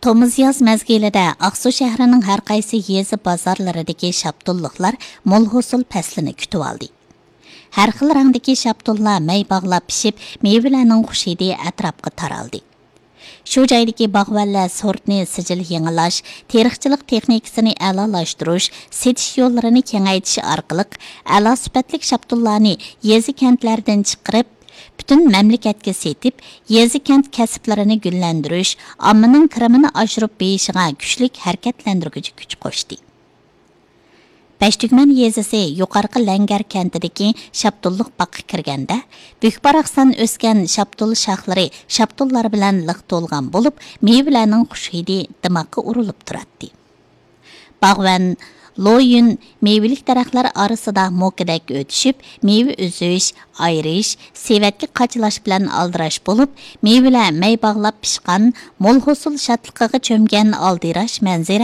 Tomuz yaz mezgilida Aqsu shahrining har qaysi yezi bozorlaridagi shaptulliqlar mo'l hosil faslini kutib oldi. Har xil rangdagi shaptullar may bog'lab pishib, mevalarning xush hidi atrofga taraldi. Shu joydagi bog'vallar sortni sijil yangilash, teriqchilik texnikasini a'lolashtirish, setish yo'llarini kengaytirish orqali a'lo sifatli shaptullarni yezi kentlardan chiqarib bütün mamlakatga setib, yezi kent kasblarini gullantirish, ommaning kirimini oshirib beyishiga kuchlik harakatlantiruvchi kuch qo'shdi. Beshtugman yezisi yuqorqi Langar kentidagi shaptulliq baqqa kirganda, Bukbaraqsan o'sgan shaptul shoxlari shaptullar bilan liq to'lgan bo'lib, mevalarning xush hidi dimoqqa urilib turadi. Bog'van Loyun meyvelik daraxtlar arasida mo'kidak o'tishib, meyve uzish, ayrish, sevatga qachalash bilan aldirash bo'lib, meyvelar may bog'lab pishgan, mo'l hosil shatliqiga cho'mgan aldirash manzara